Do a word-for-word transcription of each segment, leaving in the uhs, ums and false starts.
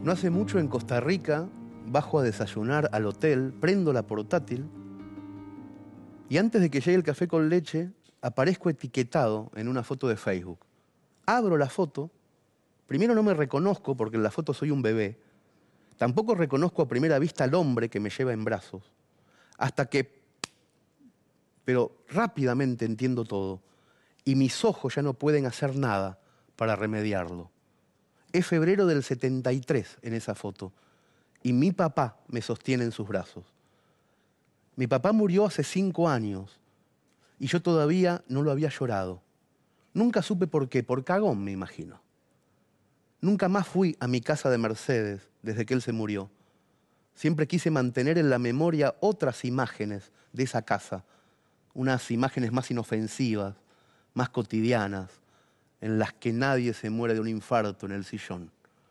No hace mucho en Costa Rica, bajo a desayunar al hotel, prendo la portátil y antes de que llegue el café con leche, aparezco etiquetado en una foto de Facebook. Abro la foto, primero no me reconozco porque en la foto soy un bebé, tampoco reconozco a primera vista al hombre que me lleva en brazos, hasta que, pero rápidamente entiendo todo y mis ojos ya no pueden hacer nada para remediarlo. Es febrero del setenta y tres en esa foto y mi papá me sostiene en sus brazos. Mi papá murió hace cinco años y yo todavía no lo había llorado. Nunca supe por qué, por cagón me imagino. Nunca más fui a mi casa de Mercedes desde que él se murió. Siempre quise mantener en la memoria otras imágenes de esa casa, unas imágenes más inofensivas, más cotidianas, en las que nadie se muere de un infarto en el sillón.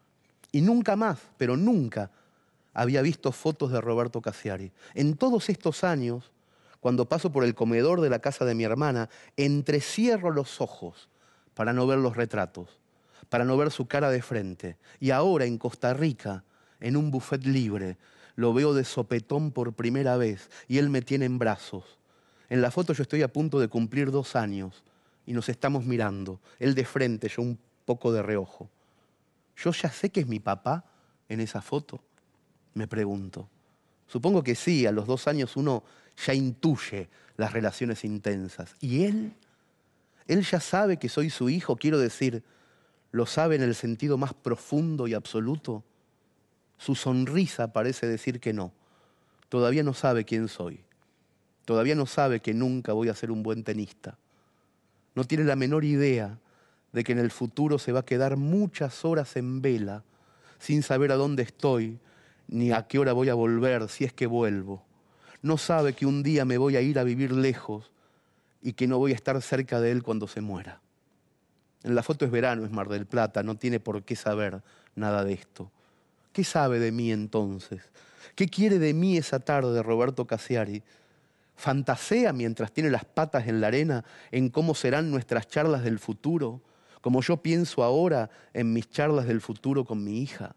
Y nunca más, pero nunca, había visto fotos de Roberto Cassiari. En todos estos años, cuando paso por el comedor de la casa de mi hermana, entrecierro los ojos para no ver los retratos, para no ver su cara de frente. Y ahora en Costa Rica, en un buffet libre, lo veo de sopetón por primera vez y él me tiene en brazos. En la foto yo estoy a punto de cumplir dos años y nos estamos mirando, él de frente, yo un poco de reojo. ¿Yo ya sé que es mi papá en esa foto? Me pregunto. Supongo que sí, a los dos años uno ya intuye las relaciones intensas. ¿Y él? ¿Él ya sabe que soy su hijo? Quiero decir, ¿lo sabe en el sentido más profundo y absoluto? Su sonrisa parece decir que no. Todavía no sabe quién soy. Todavía no sabe que nunca voy a ser un buen tenista. No tiene la menor idea de que en el futuro se va a quedar muchas horas en vela sin saber a dónde estoy, ni a qué hora voy a volver, si es que vuelvo. No sabe que un día me voy a ir a vivir lejos y que no voy a estar cerca de él cuando se muera. En la foto es verano, es Mar del Plata, no tiene por qué saber nada de esto. ¿Qué sabe de mí entonces? ¿Qué quiere de mí esa tarde Roberto Cassiari? ¿Fantasea mientras tiene las patas en la arena en cómo serán nuestras charlas del futuro? Como yo pienso ahora en mis charlas del futuro con mi hija.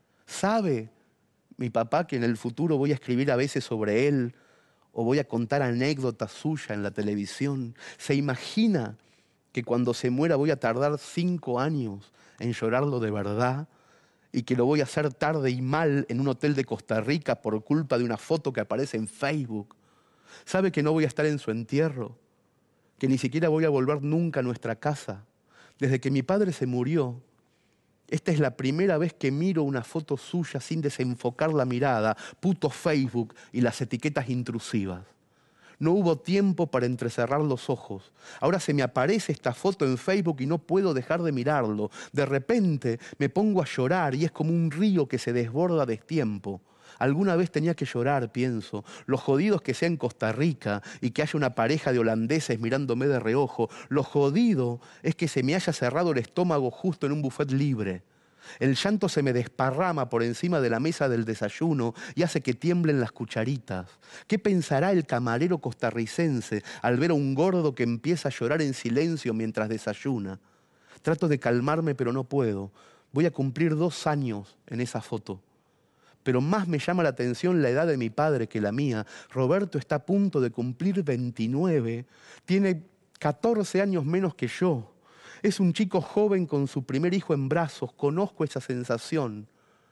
¿Sabe mi papá que en el futuro voy a escribir a veces sobre él o voy a contar anécdotas suyas en la televisión? ¿Se imagina que cuando se muera voy a tardar cinco años en llorarlo de verdad y que lo voy a hacer tarde y mal en un hotel de Costa Rica por culpa de una foto que aparece en Facebook? ¿Sabe que no voy a estar en su entierro? Que ni siquiera voy a volver nunca a nuestra casa. Desde que mi padre se murió, esta es la primera vez que miro una foto suya sin desenfocar la mirada, puto Facebook y las etiquetas intrusivas. No hubo tiempo para entrecerrar los ojos. Ahora se me aparece esta foto en Facebook y no puedo dejar de mirarlo. De repente me pongo a llorar y es como un río que se desborda a destiempo. Alguna vez tenía que llorar, pienso. Lo jodidos que sea en Costa Rica y que haya una pareja de holandeses mirándome de reojo. Lo jodido es que se me haya cerrado el estómago justo en un buffet libre. El llanto se me desparrama por encima de la mesa del desayuno y hace que tiemblen las cucharitas. ¿Qué pensará el camarero costarricense al ver a un gordo que empieza a llorar en silencio mientras desayuna? Trato de calmarme, pero no puedo. Voy a cumplir dos años en esa foto. Pero más me llama la atención la edad de mi padre que la mía. Roberto está a punto de cumplir veintinueve. Tiene catorce años menos que yo. Es un chico joven con su primer hijo en brazos. Conozco esa sensación,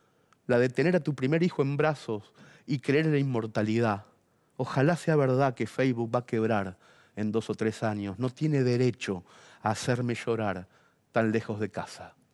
la de tener a tu primer hijo en brazos y creer en la inmortalidad. Ojalá sea verdad que Facebook va a quebrar en dos o tres años. No tiene derecho a hacerme llorar tan lejos de casa.